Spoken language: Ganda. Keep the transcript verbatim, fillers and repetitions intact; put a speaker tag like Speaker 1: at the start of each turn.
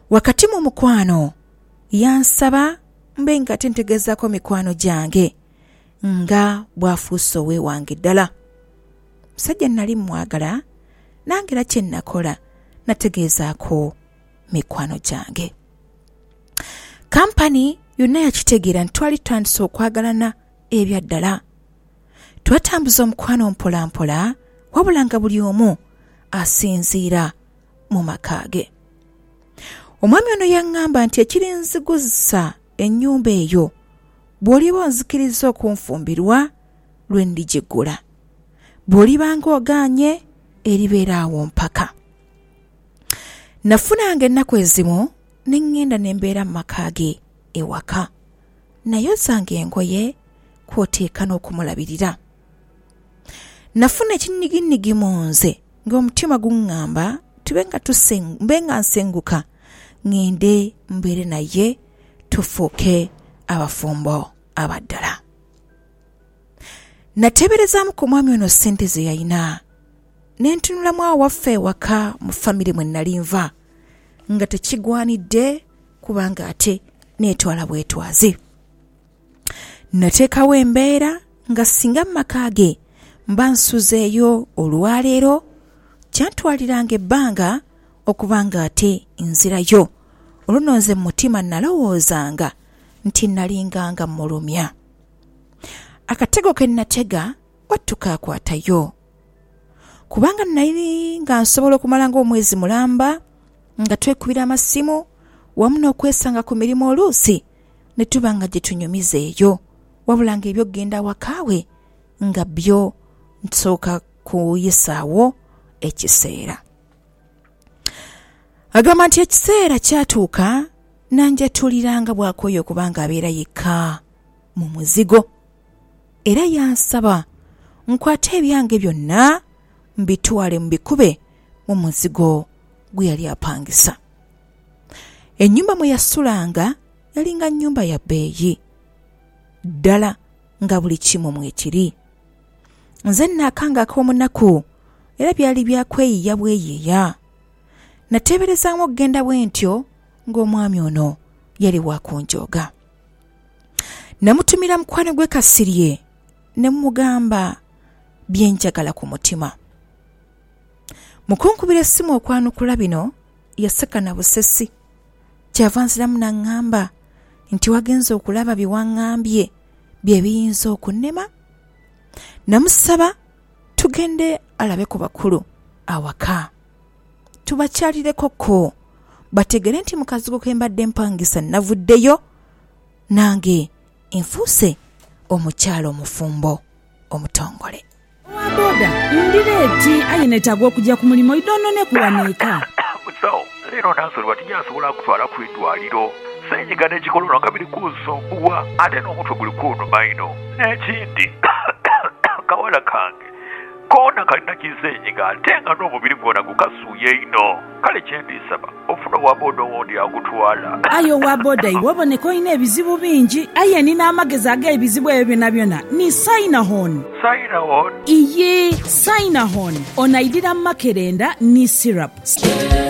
Speaker 1: Wakati mu mukwano yansaba mbe nga tentegezaako mikwano gyange nga bwafuuse oweewange ddala. Musajja nali mwagala nange era kye nakola nategeezaako mikwano gyange. Kampani yonna yakitegeera nti twali tutandise okwagalana ebya ddala. Twatambuza omukwano mpolampola wabula nga buli omu asinziira mu maka ge. Omwami ono yaŋŋamba nti ekirinzigusa ennyumba eyo bw'oliba onzikiriza okunfumbirwa lwe ndigiggula, bw'olibanga ogaanye eribeera awo mpaka. Nafunanga ennaku ezimu ne ŋŋenda ne mbeera mu maka ge ewaka, nayozanga engoye kw'oteeka n'okumulabirira. Nafuna ekinniginnigi mu nze ng'omutima guŋŋamba tube nga mbe nga nsenguka ŋŋende mbeere naye tufuuke abafumbo abaddala. Nateeberezaamu ku mwami ono ssente ze yalina, ne ntunulamu awo waffe ewaka mu famire mwe nali nva nga tekigwanidde kubanga ate neetwala bwetwaze. Nateekawo embeera nga singa mu maka ge mba nsuzeeyo olwaleero kyantwaliranga ebbanga okubanga ate nzirayo. Oluno nze mu mutima nalowoozanga nti nalinganga mulumya. Akatego ke natega wattu kaakwatayo, kubanga nali nga nsobola okumala ng'omwezi mulamba nga twekubira amasimu wamu n'okwesanga ku mirimu oluusi ne tuba nga gye tunyumiza eyo, wabula nga ebyokugenda wakaawe nga byo nsooka kuyisaawo ekiseera. Agamba nti ekiseera kyatuuka nanjatuliranga bw'akooye okubanga abeera yekka mu muzigo, era yansaba nkwate ebyange byonna mbitwale mbikube mu muzigo gwe yali apangisa. Ennyumba mwe yasulanga yalinga nnyumba ya bbeeyi ddala nga buli kimu mwekiri. Nze naakangako omunaku era byali byakweyiya bweyiya. Nateeberezaamu okugenda bwe ntyo ng'omwami ono yali waakunjooga. Namutumira mukwano gwe Kasirye ne mugamba bye njagala ku mutima. Mukunkubira essimu okwanukula bino yaseka na busesi, kyava nziramu n'aŋŋamba nti wagenze okulaba bye waŋŋambye bye biyinza okunnema. Namusaba tugende alabe ku bakulu awaka, tubakyalireko bategere nti mu kazigo ke mbadde mpangisa navuddeyo, nange nfuuse omukyalo omufumbo omutongole.
Speaker 2: Waboda ndireeti ayinetagwa okujja ku mulimu idonone kuwaneeka.
Speaker 3: Musawo leero nansolwa tinyasobola kutwala ku eddwaliro. Senyiga n'ekikololo nga biri kunsumbuwa ate n'omutwe guli kunnuma ino. N'ekindi kawala kange koona kalina kisenyiga ate nga n'omubiri gwonna gukasuuye ino. Kale kyendisaba ofuna Waboda owondi agutwala.
Speaker 2: Ayo Waboda iwe oboneka olina ebizibu bingi, aye nina amagezi ag'ebizibu ebyo byonna byonna ni Sinahon.
Speaker 3: Sinahon?
Speaker 2: Iye Sinahon onaidira makerenda ni syrup.